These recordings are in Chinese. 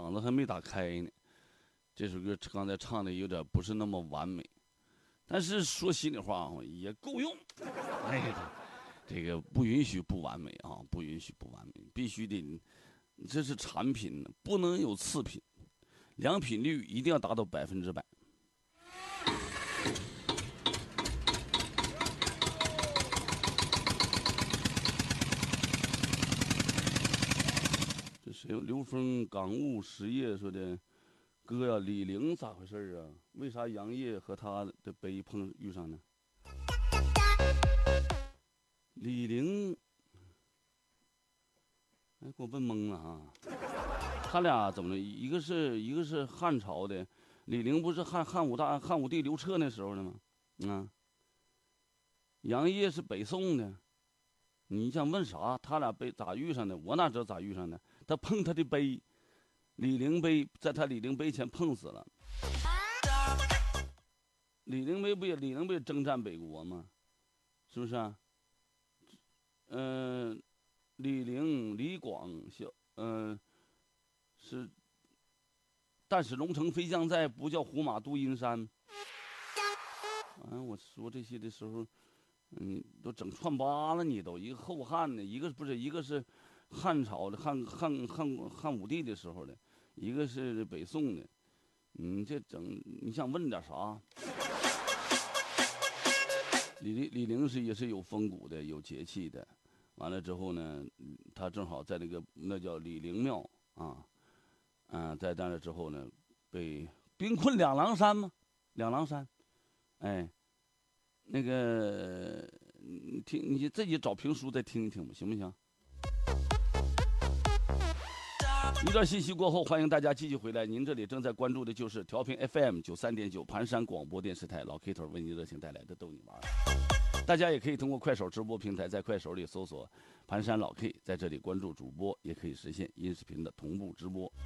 嗓子还没打开呢。这首歌刚才唱的有点不是那么完美，但是说心里话也够用。哎呀，这个不允许不完美啊，不允许不完美，必须得，这是产品，不能有次品，良品率一定要达到100%。这谁？刘峰港务实业说的，哥呀，李玲咋回事啊？为啥杨业和他的杯遇上呢？李玲，哎，给我问懵了啊！他俩怎么了？一个是汉朝的，李陵不是汉武帝刘彻那时候的吗？啊，杨业是北宋的。你想问啥？他俩咋遇上的？我哪知道咋遇上的？他碰他的杯，李陵杯在他李陵杯前碰死了。李陵杯征战北国吗？是不是啊？李陵、李广是，但使龙城飞将在，不教胡马度阴山。我说这些的时候，都整串巴了，你都一个后汉的，一个是汉朝的汉武帝的时候的，一个是北宋的，这整你想问点啥？李陵也是有风骨的，有节气的。完了之后呢，他正好在那叫李陵庙啊，在那之后呢，被兵困两狼山嘛，两狼山，哎，那个你自己找评书再听一听吧，行不行？一段信息过后，欢迎大家继续回来。您这里正在关注的就是调频 FM 93.9盘山广播电视台老 K 头为您热情带来的逗你玩。大家也可以通过快手直播平台，在快手里搜索盘山老 K， 在这里关注主播，也可以实现音视频的同步直播。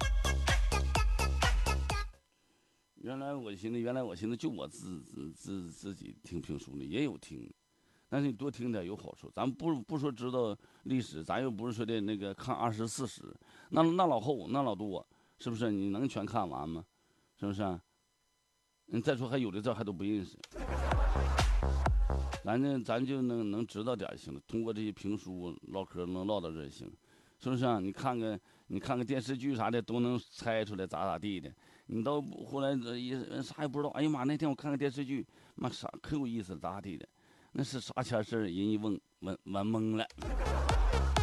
原来我寻思就我自己听评书呢，也有听，但是你多听点有好处。咱不说知道历史，咱又不是说的那个看24史，那老厚那老多，是不是？你能全看完吗？是不是啊？再说还有的字还都不认识。咱就能知道点就行了。通过这些评书唠嗑能唠到这就行，是不是啊？你看个电视剧啥的都能猜出来咋地的。你到后来啥也不知道。哎呀妈，那天我看个电视剧，妈啥可有意思了咋地的？那是啥前事人一问懵了。